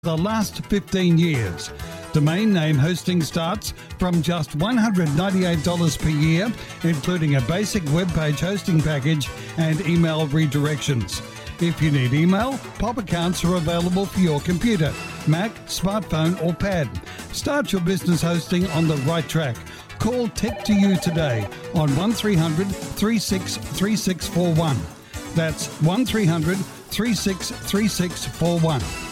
the last 15 years. Domain name hosting starts from just $198 per year, including a basic web page hosting package and email redirections. If you need email, POP accounts are available for your computer, Mac, smartphone or pad. Start your business hosting on the right track. Call Tech2You today on 1300 363641. That's 1300 363641.